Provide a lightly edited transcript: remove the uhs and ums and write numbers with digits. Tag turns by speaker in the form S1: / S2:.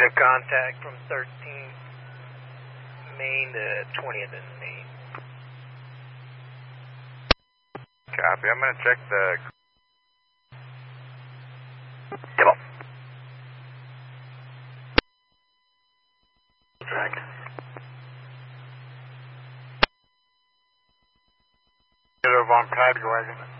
S1: have contact from 13th Main to 20th and Main.
S2: Copy. I'm going to check the...
S1: Yep.
S2: Track. Get over on Padwagon.